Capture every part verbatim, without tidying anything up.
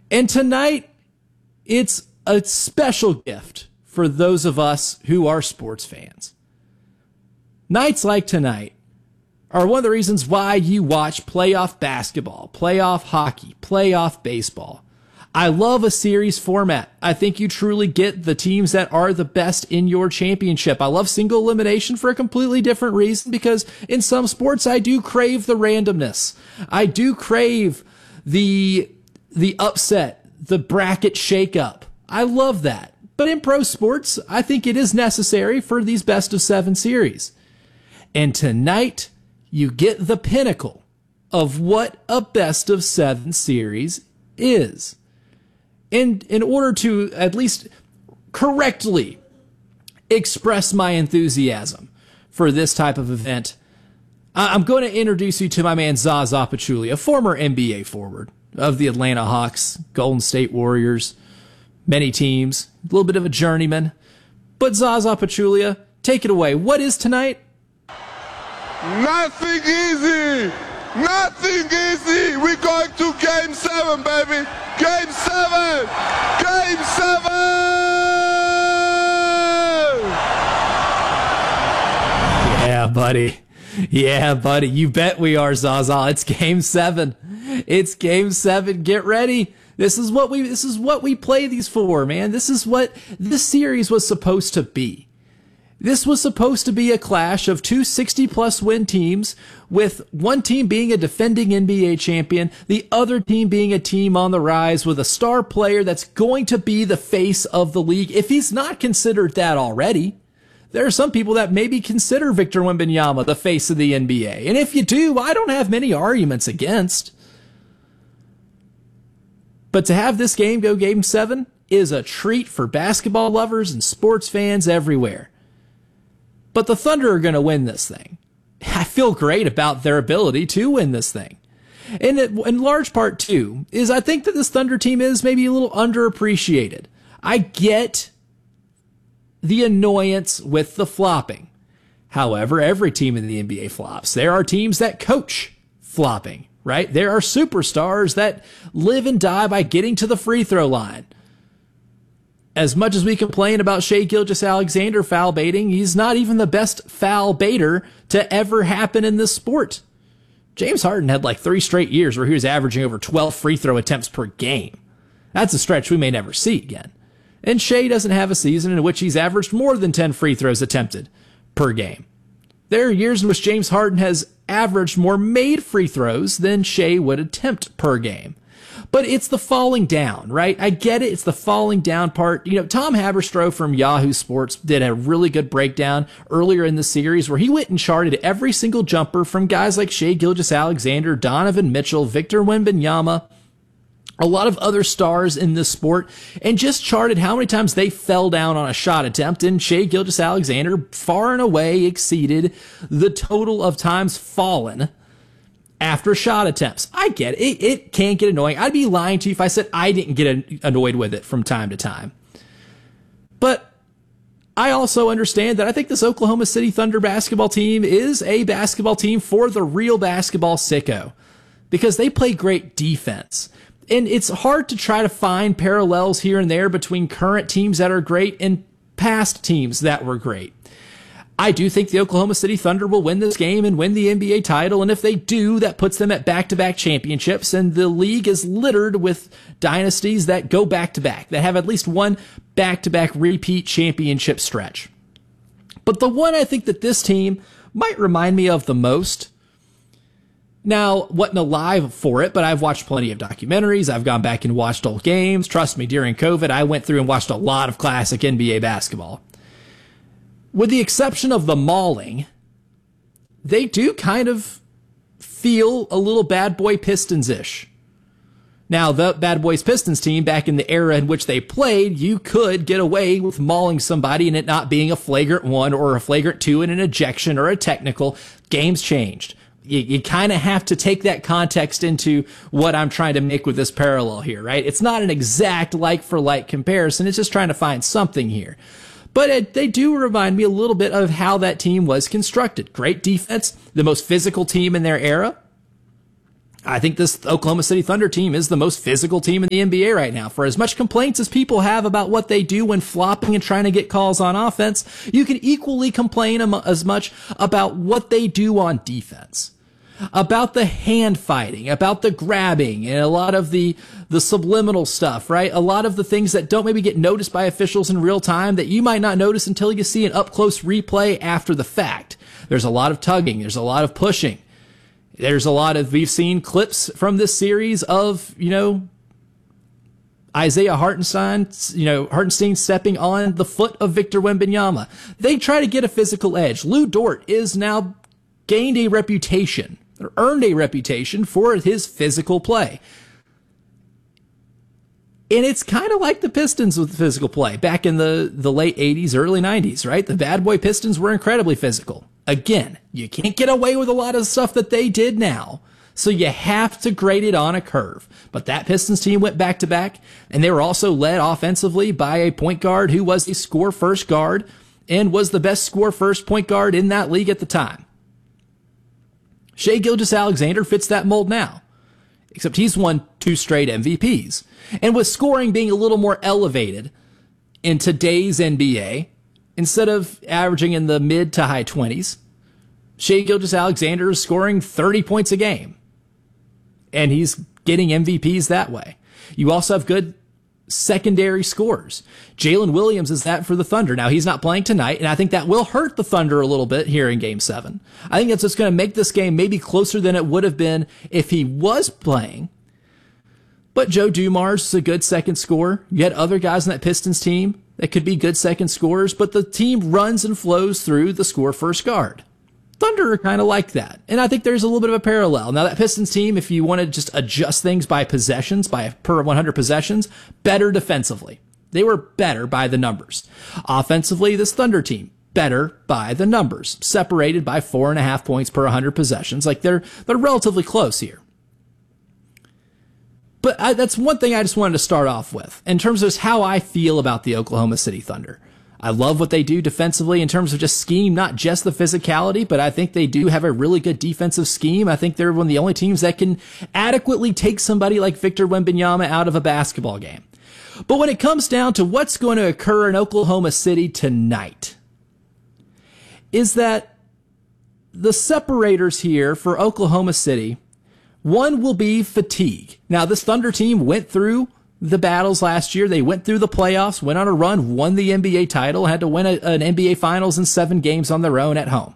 And tonight, it's a special gift for those of us who are sports fans. Nights like tonight are one of the reasons why you watch playoff basketball, playoff hockey, playoff baseball. I love a series format. I think you truly get the teams that are the best in your championship. I love single elimination for a completely different reason, because in some sports I do crave the randomness. I do crave the the upset, the bracket shakeup. I love that. But in pro sports, I think it is necessary for these best of seven series. And tonight, you get the pinnacle of what a best of seven series is. In, in order to at least correctly express my enthusiasm for this type of event, I'm going to introduce you to my man Zaza Pachulia, a former N B A forward of the Atlanta Hawks, Golden State Warriors, many teams, a little bit of a journeyman. But Zaza Pachulia, take it away. What is tonight? Nothing easy. Nothing easy. We're going to game seven, baby. Game seven. Game seven. Yeah, buddy. Yeah, buddy. You bet we are, Zaza. It's game seven. It's game seven. Get ready. This is what we this is what we play these for, man. This is what this series was supposed to be. This was supposed to be a clash of two sixty-plus win teams, with one team being a defending N B A champion, the other team being a team on the rise with a star player that's going to be the face of the league, if he's not considered that already. There are some people that maybe consider Victor Wembanyama the face of the N B A, and if you do, I don't have many arguments against. But to have this game go game seven is a treat for basketball lovers and sports fans everywhere. But the Thunder are going to win this thing. I feel great about their ability to win this thing. And it, in large part, too, is I think that this Thunder team is maybe a little underappreciated. I get the annoyance with the flopping. However, every team in the N B A flops. There are teams that coach flopping, right? There are superstars that live and die by getting to the free throw line. As much as we complain about Shai Gilgeous-Alexander foul baiting, he's not even the best foul baiter to ever happen in this sport. James Harden had like three straight years where he was averaging over twelve free throw attempts per game. That's a stretch we may never see again. And Shai doesn't have a season in which he's averaged more than ten free throws attempted per game. There are years in which James Harden has averaged more made free throws than Shai would attempt per game. But it's the falling down, right? I get it. It's the falling down part. You know, Tom Haberstroh from Yahoo Sports did a really good breakdown earlier in the series where he went and charted every single jumper from guys like Shai Gilgeous-Alexander, Donovan Mitchell, Victor Wembanyama, a lot of other stars in this sport, and just charted how many times they fell down on a shot attempt, and Shai Gilgeous-Alexander far and away exceeded the total of times fallen after shot attempts. I get it. It, it can get annoying. I'd be lying to you if I said I didn't get annoyed with it from time to time. But I also understand that I think this Oklahoma City Thunder basketball team is a basketball team for the real basketball sicko, because they play great defense. And it's hard to try to find parallels here and there between current teams that are great and past teams that were great. I do think the Oklahoma City Thunder will win this game and win the N B A title, and if they do, that puts them at back-to-back championships, and the league is littered with dynasties that go back-to-back, that have at least one back-to-back repeat championship stretch. But the one I think that this team might remind me of the most, now, wasn't alive for it, but I've watched plenty of documentaries, I've gone back and watched old games, trust me, during COVID, I went through and watched a lot of classic N B A basketball. With the exception of the mauling, they do kind of feel a little Bad Boy Pistons-ish. Now, the Bad Boys Pistons team, back in the era in which they played, you could get away with mauling somebody and it not being a flagrant one or a flagrant two in an ejection or a technical. Games changed. You, you kind of have to take that context into what I'm trying to make with this parallel here, right? It's not an exact like-for-like comparison. It's just trying to find something here. But it, they do remind me a little bit of how that team was constructed. Great defense, the most physical team in their era. I think this Oklahoma City Thunder team is the most physical team in the N B A right now. For as much complaints as people have about what they do when flopping and trying to get calls on offense, you can equally complain as much about what they do on defense. About the hand fighting, about the grabbing, and a lot of the, the subliminal stuff, right? A lot of the things that don't maybe get noticed by officials in real time that you might not notice until you see an up-close replay after the fact. There's a lot of tugging. There's a lot of pushing. There's a lot of, we've seen clips from this series of, you know, Isaiah Hartenstein, you know, Hartenstein stepping on the foot of Victor Wembanyama. They try to get a physical edge. Lou Dort is now gained a reputation, or earned a reputation for his physical play. And it's kind of like the Pistons with physical play back in the, the late eighties, early nineties, right? The bad boy Pistons were incredibly physical. Again, you can't get away with a lot of stuff that they did now. So you have to grade it on a curve. But that Pistons team went back to back, and they were also led offensively by a point guard who was a score first guard and was the best score first point guard in that league at the time. Shai Gilgeous-Alexander fits that mold now, except he's won two straight M V Ps. And with scoring being a little more elevated in today's N B A, instead of averaging in the mid to high twenties, Shai Gilgeous-Alexander is scoring thirty points a game. And he's getting M V Ps that way. You also have good secondary scores. Jalen Williams is that for the Thunder. Now, he's not playing tonight, and I think that will hurt the Thunder a little bit here in Game seven. I think that's just going to make this game maybe closer than it would have been if he was playing. But Joe Dumars is a good second scorer. You had other guys on that Pistons team that could be good second scorers, but the team runs and flows through the score first guard. Thunder are kind of like that. And I think there's a little bit of a parallel. Now, that Pistons team, if you want to just adjust things by possessions, by per one hundred possessions, better defensively. They were better by the numbers. Offensively, this Thunder team, better by the numbers. Separated by four and a half points per one hundred possessions. Like, they're, they're relatively close here. But I, that's one thing I just wanted to start off with, in terms of just how I feel about the Oklahoma City Thunder. I love what they do defensively in terms of just scheme, not just the physicality, but I think they do have a really good defensive scheme. I think they're one of the only teams that can adequately take somebody like Victor Wembanyama out of a basketball game. But when it comes down to what's going to occur in Oklahoma City tonight, is that the separators here for Oklahoma City, one will be fatigue. Now, this Thunder team went through the battles last year. They went through the playoffs, went on a run, won the N B A title, had to win a, an N B A Finals in seven games on their own at home.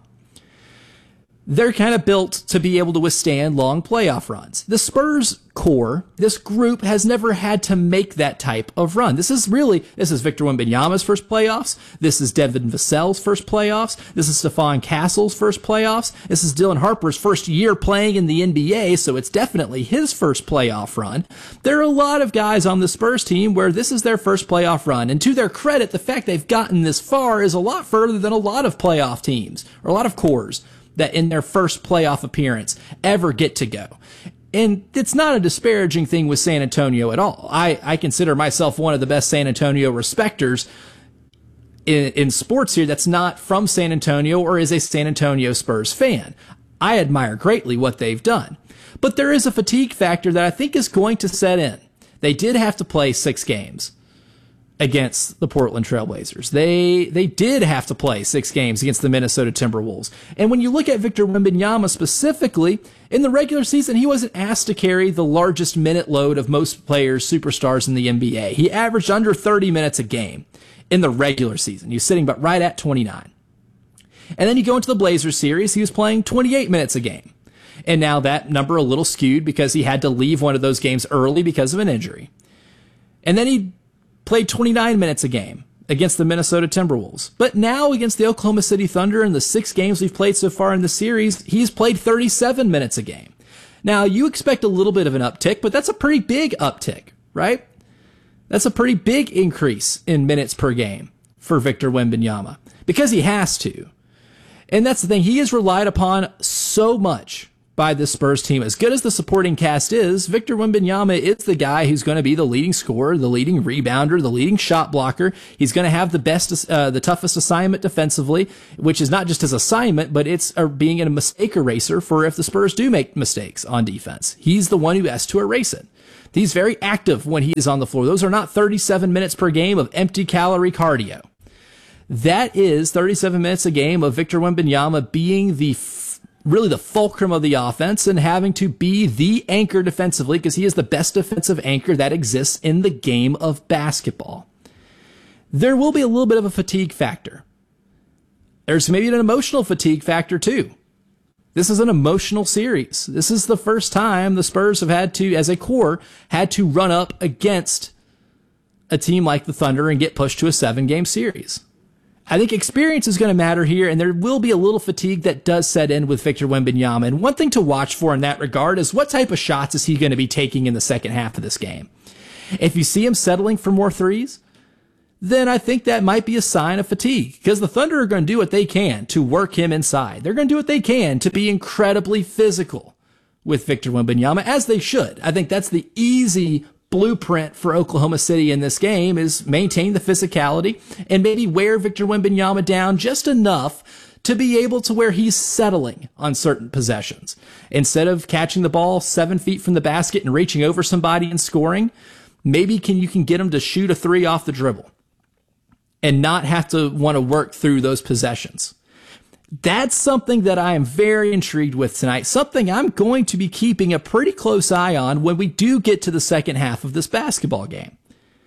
They're kind of built to be able to withstand long playoff runs. The Spurs core, this group, has never had to make that type of run. This is really, this is Victor Wembanyama's first playoffs. This is Devin Vassell's first playoffs. This is Stephon Castle's first playoffs. This is Dylan Harper's first year playing in the N B A, so it's definitely his first playoff run. There are a lot of guys on the Spurs team where this is their first playoff run, and to their credit, the fact they've gotten this far is a lot further than a lot of playoff teams, or a lot of cores, that in their first playoff appearance ever get to go. And it's not a disparaging thing with San Antonio at all. I, I consider myself one of the best San Antonio respecters in, in sports here that's not from San Antonio or is a San Antonio Spurs fan. I admire greatly what they've done. But there is a fatigue factor that I think is going to set in. They did have to play six games against the Portland Trailblazers. They they did have to play six games against the Minnesota Timberwolves. And when you look at Victor Wembanyama specifically, in the regular season, he wasn't asked to carry the largest minute load of most players, superstars in the N B A. He averaged under thirty minutes a game in the regular season. He was sitting but right at twenty-nine. And then you go into the Blazers series, he was playing twenty-eight minutes a game. And now that number a little skewed because he had to leave one of those games early because of an injury. And then he played twenty-nine minutes a game against the Minnesota Timberwolves. But now against the Oklahoma City Thunder in the six games we've played so far in the series, he's played thirty-seven minutes a game. Now, you expect a little bit of an uptick, but that's a pretty big uptick, right? That's a pretty big increase in minutes per game for Victor Wembanyama because he has to. And that's the thing. He is relied upon so much by this Spurs team. As good as the supporting cast is, Victor Wembanyama is the guy who's going to be the leading scorer, the leading rebounder, the leading shot blocker. He's going to have the best, uh, the toughest assignment defensively, which is not just his assignment, but it's uh, being a mistake eraser for if the Spurs do make mistakes on defense. He's the one who has to erase it. He's very active when he is on the floor. Those are not thirty-seven minutes per game of empty calorie cardio. That is thirty-seven minutes a game of Victor Wembanyama being the really the fulcrum of the offense and having to be the anchor defensively because he is the best defensive anchor that exists in the game of basketball. There will be a little bit of a fatigue factor. There's maybe an emotional fatigue factor too. This is an emotional series. This is the first time the Spurs have had to, as a core, had to run up against a team like the Thunder and get pushed to a seven-game series. I think experience is going to matter here, and there will be a little fatigue that does set in with Victor Wembanyama. And one thing to watch for in that regard is what type of shots is he going to be taking in the second half of this game. If you see him settling for more threes, then I think that might be a sign of fatigue, because the Thunder are going to do what they can to work him inside. They're going to do what they can to be incredibly physical with Victor Wembanyama, as they should. I think that's the easy blueprint for Oklahoma City in this game, is maintain the physicality and maybe wear Victor Wembanyama down just enough to be able to where he's settling on certain possessions. Instead of catching the ball seven feet from the basket and reaching over somebody and scoring, maybe can you can get him to shoot a three off the dribble and not have to want to work through those possessions. That's something that I am very intrigued with tonight, something I'm going to be keeping a pretty close eye on when we do get to the second half of this basketball game.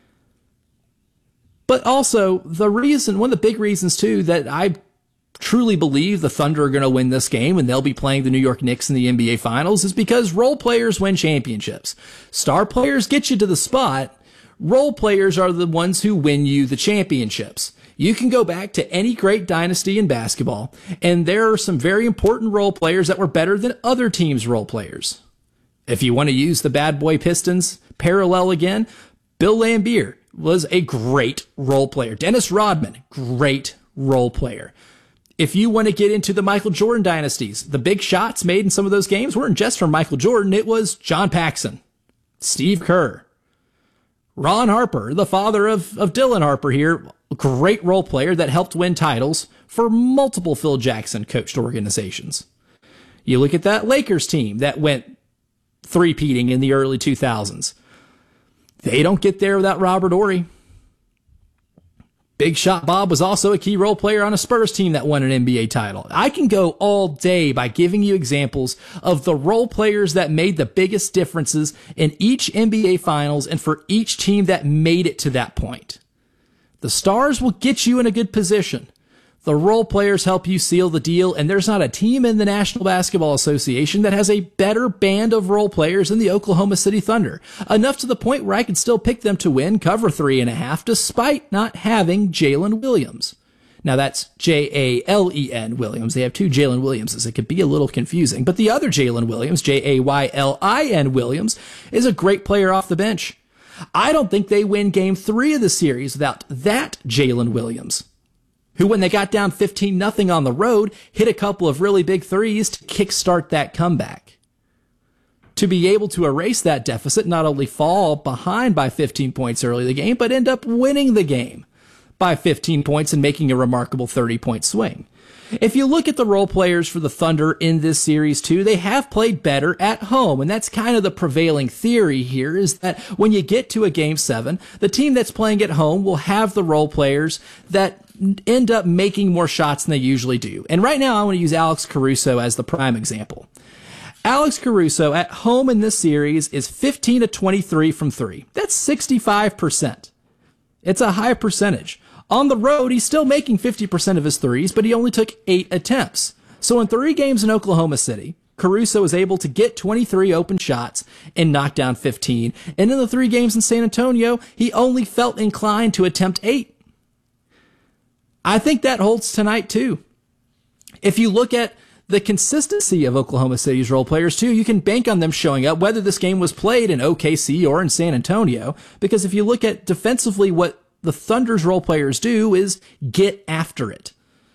But also, the reason, one of the big reasons too, that I truly believe the Thunder are going to win this game and they'll be playing the New York Knicks in the N B A Finals is because role players win championships. Star players get you to the spot. Role players are the ones who win you the championships. You can go back to any great dynasty in basketball, and there are some very important role players that were better than other teams' role players. If you want to use the Bad Boy Pistons parallel again, Bill Laimbeer was a great role player. Dennis Rodman, great role player. If you want to get into the Michael Jordan dynasties, the big shots made in some of those games weren't just from Michael Jordan. It was John Paxson, Steve Kerr, Ron Harper, the father of, of Dylan Harper here, great role player that helped win titles for multiple Phil Jackson coached organizations. You look at that Lakers team that went three-peating in the early two thousands. They don't get there without Robert Horry. Big Shot Bob was also a key role player on a Spurs team that won an N B A title. I can go all day by giving you examples of the role players that made the biggest differences in each N B A Finals and for each team that made it to that point. The stars will get you in a good position. The role players help you seal the deal, and there's not a team in the National Basketball Association that has a better band of role players than the Oklahoma City Thunder. Enough to the point where I could still pick them to win, cover three and a half, despite not having Jalen Williams. Now that's J A L E N Williams. They have two Jalen Williamses. It could be a little confusing. But the other Jalen Williams, J A Y L I N Williams, is a great player off the bench. I don't think they win game three of the series without that Jalen Williams, who, when they got down fifteen nothing on the road, hit a couple of really big threes to kickstart that comeback. To be able to erase that deficit, not only fall behind by fifteen points early in the game, but end up winning the game by fifteen points and making a remarkable thirty-point swing. If you look at the role players for the Thunder in this series too, they have played better at home, and that's kind of the prevailing theory here, is that when you get to a game seven, the team that's playing at home will have the role players that end up making more shots than they usually do. And right now I want to use Alex Caruso as the prime example. Alex Caruso at home in this series is fifteen to twenty-three from three. That's sixty-five percent. It's a high percentage. On the road, he's still making fifty percent of his threes, but he only took eight attempts. So in three games in Oklahoma City, Caruso was able to get twenty-three open shots and knock down fifteen. And in the three games in San Antonio, he only felt inclined to attempt eight. I think that holds tonight too. If you look at the consistency of Oklahoma City's role players too, you can bank on them showing up whether this game was played in O K C or in San Antonio, because if you look at defensively what the Thunder's role players do is get after it.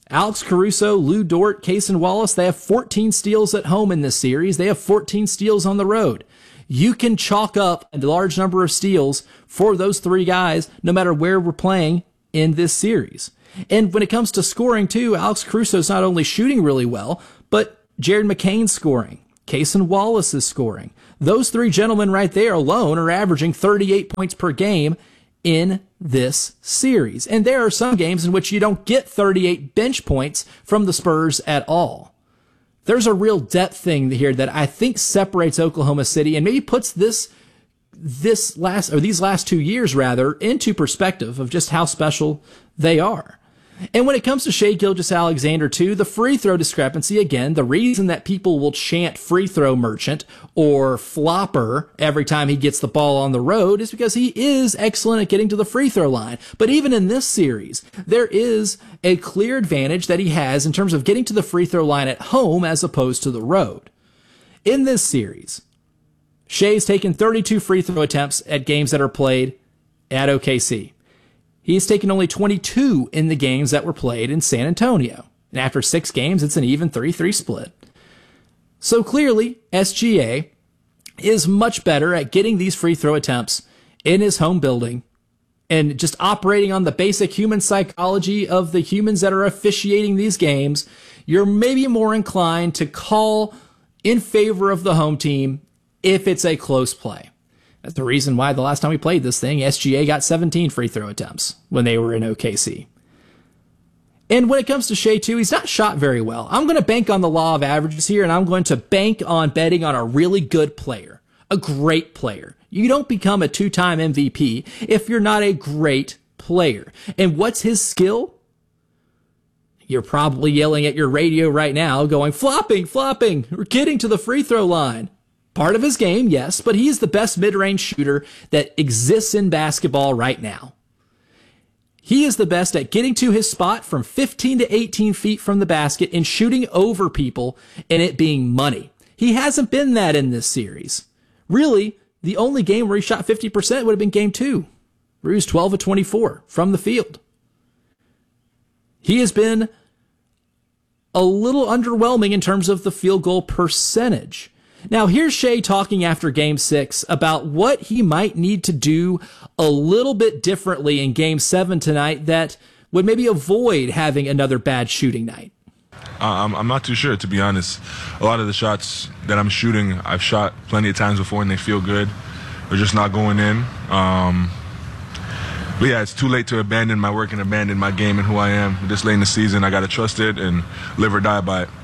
Alex Caruso, Lou Dort, Cason Wallace, they have fourteen steals at home in this series. They have fourteen steals on the road. You can chalk up a large number of steals for those three guys, no matter where we're playing in this series. And when it comes to scoring, too, Alex Caruso's not only shooting really well, but Jared McCain's scoring. Cason Wallace is scoring. Those three gentlemen right there alone are averaging thirty-eight points per game in this series. And there are some games in which you don't get thirty-eight bench points from the Spurs at all. There's a real depth thing here that I think separates Oklahoma City and maybe puts this this last or these last two years rather into perspective of just how special they are. And when it comes to Shai Gilgeous-Alexander too, the free throw discrepancy, again, the reason that people will chant free throw merchant or flopper every time he gets the ball on the road is because he is excellent at getting to the free throw line. But even in this series, there is a clear advantage that he has in terms of getting to the free throw line at home as opposed to the road. In this series, Shai's taken thirty-two free throw attempts at games that are played at O K C. He's taken only twenty-two in the games that were played in San Antonio. And after six games, it's an even three three split. So clearly, S G A is much better at getting these free throw attempts in his home building and just operating on the basic human psychology of the humans that are officiating these games. You're maybe more inclined to call in favor of the home team if it's a close play. That's the reason why the last time we played this thing, S G A got seventeen free throw attempts when they were in O K C. And when it comes to Shai, too, he's not shot very well. I'm going to bank on the law of averages here, and I'm going to bank on betting on a really good player, a great player. You don't become a two-time M V P if you're not a great player. And what's his skill? You're probably yelling at your radio right now, going, flopping, flopping, we're getting to the free throw line. Part of his game, yes, but he's the best mid-range shooter that exists in basketball right now. He is the best at getting to his spot from fifteen to eighteen feet from the basket and shooting over people and it being money. He hasn't been that in this series. Really, the only game where he shot fifty percent would have been game two, where he was twelve of twenty-four from the field. He has been a little underwhelming in terms of the field goal percentage. Now, here's Shai talking after Game six about what he might need to do a little bit differently in Game seven tonight that would maybe avoid having another bad shooting night. Uh, I'm, I'm not too sure, to be honest. A lot of the shots that I'm shooting, I've shot plenty of times before and they feel good. They're just not going in. Um, but yeah, it's too late to abandon my work and abandon my game and who I am. This late in the season, I got to trust it and live or die by it.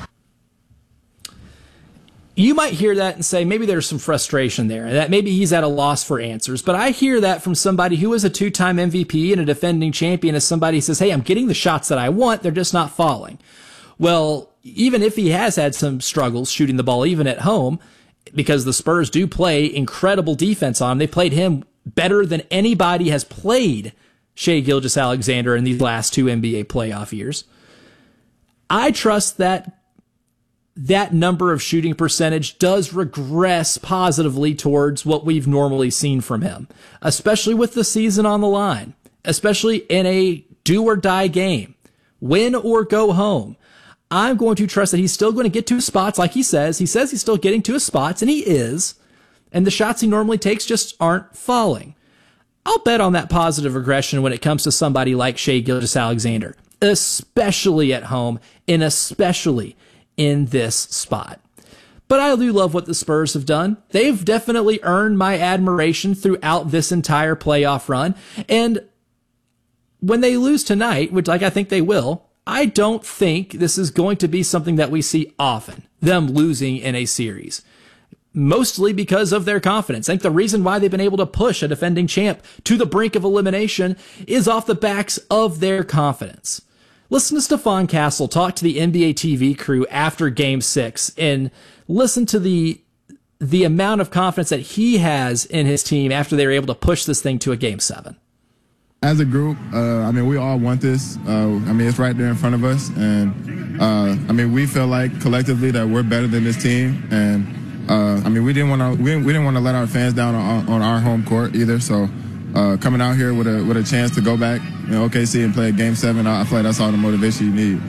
You might hear that and say maybe there's some frustration there, that maybe he's at a loss for answers. But I hear that from somebody who is a two-time M V P and a defending champion as somebody who says, hey, I'm getting the shots that I want, they're just not falling. Well, even if he has had some struggles shooting the ball, even at home, because the Spurs do play incredible defense on him, they played him better than anybody has played Shai Gilgeous-Alexander in these last two N B A playoff years. I trust that that number of shooting percentage does regress positively towards what we've normally seen from him, especially with the season on the line, especially in a do-or-die game, win or go home. I'm going to trust that he's still going to get to his spots like he says. He says he's still getting to his spots, and he is, and the shots he normally takes just aren't falling. I'll bet on that positive regression when it comes to somebody like Shai Gilgeous-Alexander, especially at home, and especially in this spot. But I do love what the Spurs have done. They've definitely earned my admiration throughout this entire playoff run. And when they lose tonight, which like I think they will, I don't think this is going to be something that we see often, them losing in a series. Mostly because of their confidence. I think the reason why they've been able to push a defending champ to the brink of elimination is off the backs of their confidence. Listen to Stephon Castle talk to the N B A T V crew after Game six and listen to the the amount of confidence that he has in his team after they were able to push this thing to a Game seven. As a group, uh, I mean, we all want this. Uh, I mean, it's right there in front of us. And, uh, I mean, we feel like collectively that we're better than this team. And, uh, I mean, we didn't want to we, we didn't want to let our fans down on, on our home court either. So, uh, coming out here with a with a chance to go back, you know, O K C and play a game seven, I feel like that's all the motivation you need.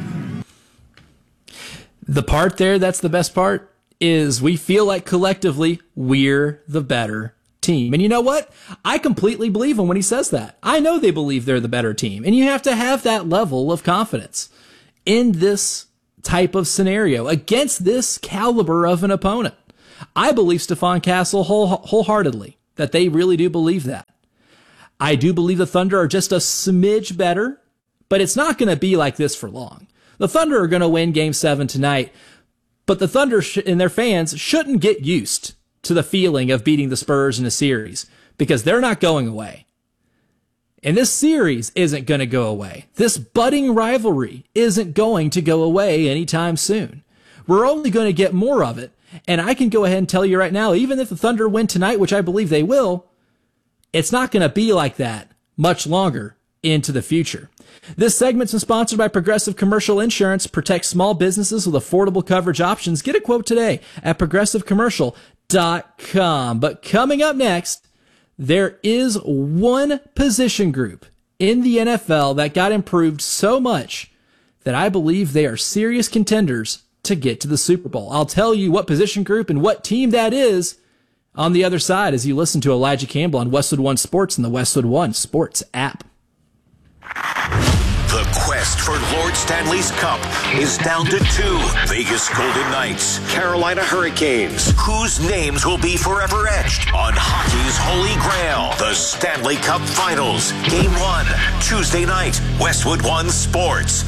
The part there, that's the best part, is we feel like collectively we're the better team. And you know what? I completely believe him when he says that. I know they believe they're the better team. And you have to have that level of confidence in this type of scenario against this caliber of an opponent. I believe Stephon Castle whole, wholeheartedly that they really do believe that. I do believe the Thunder are just a smidge better, but it's not going to be like this for long. The Thunder are going to win game seven tonight, but the Thunder sh- and their fans shouldn't get used to the feeling of beating the Spurs in a series because they're not going away. And this series isn't going to go away. This budding rivalry isn't going to go away anytime soon. We're only going to get more of it. And I can go ahead and tell you right now, even if the Thunder win tonight, which I believe they will, it's not going to be like that much longer into the future. This segment's been sponsored by Progressive Commercial Insurance. Protect small businesses with affordable coverage options. Get a quote today at progressive commercial dot com. But coming up next, there is one position group in the N F L that got improved so much that I believe they are serious contenders to get to the Super Bowl. I'll tell you what position group and what team that is on the other side as you listen to Elijah Campbell on Westwood One Sports and the Westwood One Sports app. The quest for Lord Stanley's Cup is down to two. Vegas Golden Knights, Carolina Hurricanes. Whose names will be forever etched on hockey's holy grail? The Stanley Cup Finals. Game one, Tuesday night, Westwood One Sports.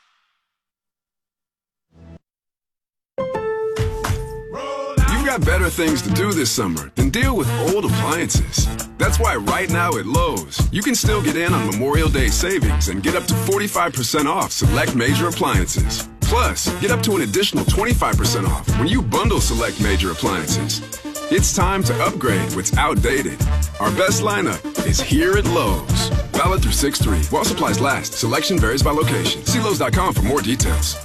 You've got better things to do this summer than deal with old appliances. That's why right now at Lowe's, you can still get in on Memorial Day savings and get up to forty-five percent off select major appliances. Plus, get up to an additional twenty-five percent off when you bundle select major appliances. It's time to upgrade what's outdated. Our best lineup is here at Lowe's. Valid through six three. While supplies last, selection varies by location. See Lowe's dot com for more details.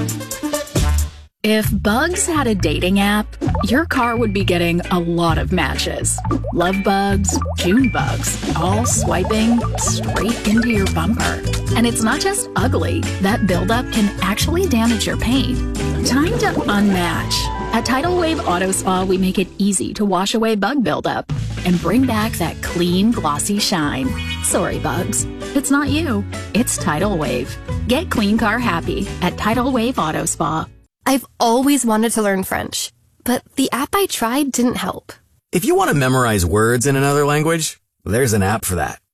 If Bugs had a dating app, your car would be getting a lot of matches. Love bugs, June bugs, all swiping straight into your bumper. And it's not just ugly. That buildup can actually damage your paint. Time to unmatch. At Tidal Wave Auto Spa, we make it easy to wash away bug buildup and bring back that clean, glossy shine. Sorry, bugs. It's not you. It's Tidal Wave. Get clean car happy at Tidal Wave Auto Spa. I've always wanted to learn French, but the app I tried didn't help. If you want to memorize words in another language, there's an app for that.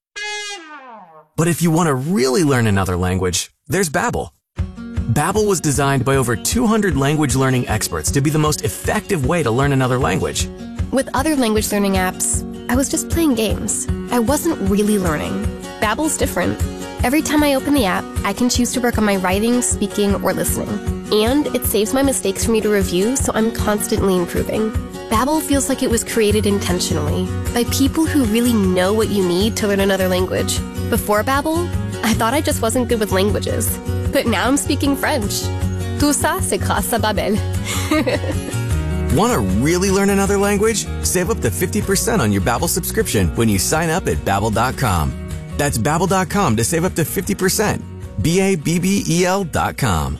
But if you want to really learn another language, there's Babbel. Babbel was designed by over two hundred language learning experts to be the most effective way to learn another language. With other language learning apps, I was just playing games. I wasn't really learning. Babbel's different. Every time I open the app, I can choose to work on my writing, speaking, or listening. And it saves my mistakes for me to review, so I'm constantly improving. Babbel feels like it was created intentionally by people who really know what you need to learn another language. Before Babbel, I thought I just wasn't good with languages. But now I'm speaking French. Tout ça, c'est grâce à Babbel. Want to really learn another language? Save up to fifty percent on your Babbel subscription when you sign up at Babbel dot com. That's Babbel dot com to save up to fifty percent. B A B B E L dot com.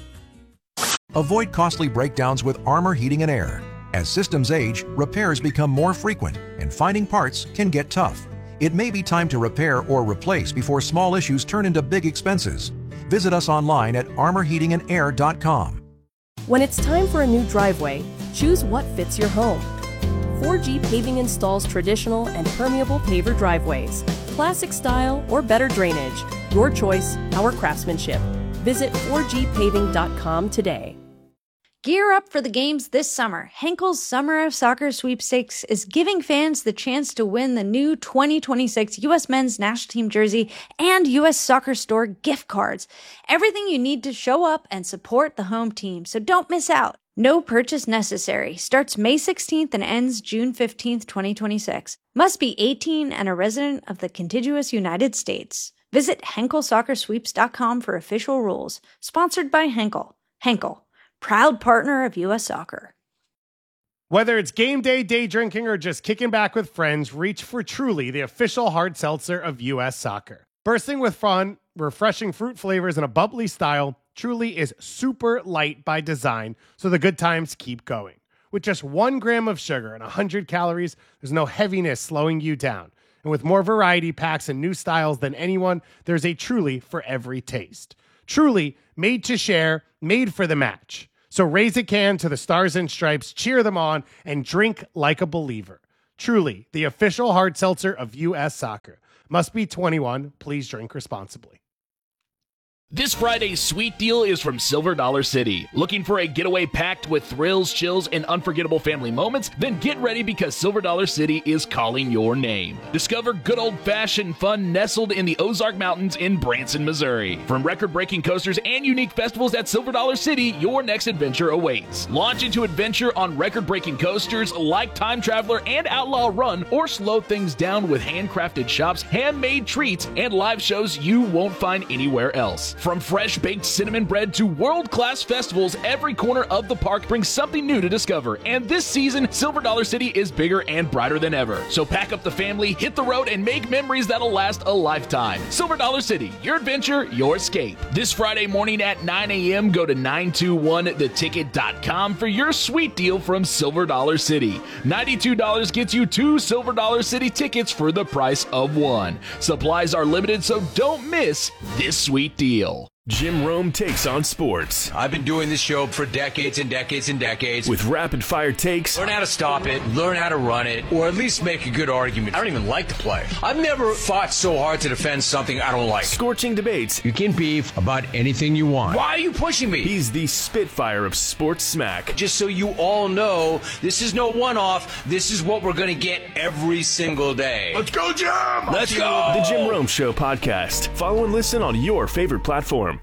Avoid costly breakdowns with Armor Heating and Air. As systems age, repairs become more frequent, and finding parts can get tough. It may be time to repair or replace before small issues turn into big expenses. Visit us online at armor heating and air dot com. When it's time for a new driveway, choose what fits your home. four G Paving installs traditional and permeable paver driveways, classic style or better drainage. Your choice, our craftsmanship. Visit four G paving dot com today. Gear up for the games this summer. Henkel's Summer of Soccer Sweepstakes is giving fans the chance to win the new twenty twenty-six U S Men's National Team jersey and U S Soccer Store gift cards. Everything you need to show up and support the home team, so don't miss out. No purchase necessary. Starts May sixteenth and ends June fifteenth, twenty twenty-six. Must be eighteen and a resident of the contiguous United States. Visit Henkel Soccer Sweeps dot com for official rules. Sponsored by Henkel. Henkel, proud partner of U S Soccer. Whether it's game day, day drinking, or just kicking back with friends, reach for Truly, the official hard seltzer of U S Soccer. Bursting with fun, refreshing fruit flavors, and a bubbly style, Truly is super light by design, so the good times keep going. With just one gram of sugar and one hundred calories, there's no heaviness slowing you down. And with more variety packs and new styles than anyone, there's a Truly for every taste. Truly, made to share, made for the match. So raise a can to the Stars and Stripes, cheer them on, and drink like a believer. Truly, the official hard seltzer of U S Soccer. Must be twenty-one. Please drink responsibly. This Friday's sweet deal is from Silver Dollar City. Looking for a getaway packed with thrills, chills, and unforgettable family moments? Then get ready because Silver Dollar City is calling your name. Discover good old-fashioned fun nestled in the Ozark Mountains in Branson, Missouri. From record-breaking coasters and unique festivals at Silver Dollar City, your next adventure awaits. Launch into adventure on record-breaking coasters like Time Traveler and Outlaw Run, or slow things down with handcrafted shops, handmade treats, and live shows you won't find anywhere else. From fresh-baked cinnamon bread to world-class festivals, every corner of the park brings something new to discover. And this season, Silver Dollar City is bigger and brighter than ever. So pack up the family, hit the road, and make memories that'll last a lifetime. Silver Dollar City, your adventure, your escape. This Friday morning at nine a.m., go to nine two one the ticket dot com for your sweet deal from Silver Dollar City. ninety-two dollars gets you two Silver Dollar City tickets for the price of one. Supplies are limited, so don't miss this sweet deal. Jim Rome takes on sports. I've been doing this show for decades and decades and decades. With rapid-fire takes. Learn how to stop it, learn how to run it, or at least make a good argument. I don't even like to play. I've never fought so hard to defend something I don't like. Scorching debates. You can beef about anything you want. Why are you pushing me? He's the Spitfire of sports smack. Just so you all know, this is no one-off. This is what we're going to get every single day. Let's go, Jim! Let's go! The Jim Rome Show podcast. Follow and listen on your favorite platform.